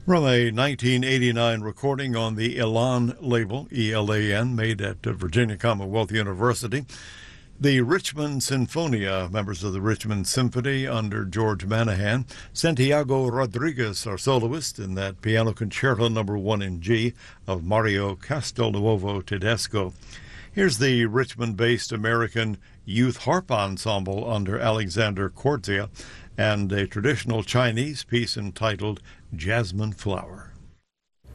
From a 1989 recording on the Elan label, ELAN, made at Virginia Commonwealth University, the Richmond Sinfonia, members of the Richmond Symphony under George Manahan, Santiago Rodriguez, our soloist, in that piano concerto number 1 in G of Mario Castelnuovo Tedesco. Here's the Richmond-based American Youth Harp Ensemble under Alexander Kordzia and a traditional Chinese piece entitled Jasmine Flower.